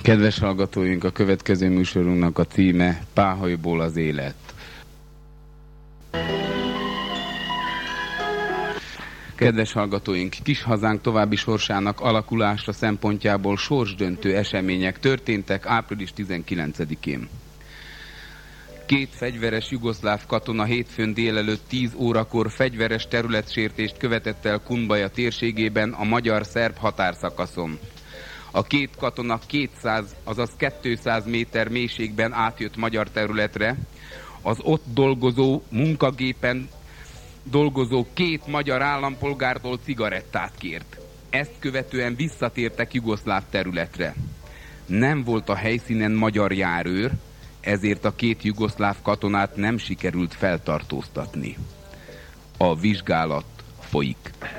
Kedves hallgatóink, a következő műsorunknak a címe Páholyból az élet. Kedves hallgatóink, kis hazánk további sorsának alakulása szempontjából sorsdöntő események történtek április 19-én. 2 fegyveres jugoszláv katona hétfőn délelőtt 10 órakor fegyveres területsértést követett el Kunbaja térségében a magyar-szerb határszakaszon. A 2 katona 200, azaz 200 méter mélységben átjött magyar területre, az ott dolgozó munkagépen dolgozó 2 magyar állampolgártól cigarettát kért. Ezt követően visszatértek jugoszláv területre. Nem volt a helyszínen magyar járőr, ezért a 2 jugoszláv katonát nem sikerült feltartóztatni. A vizsgálat folyik.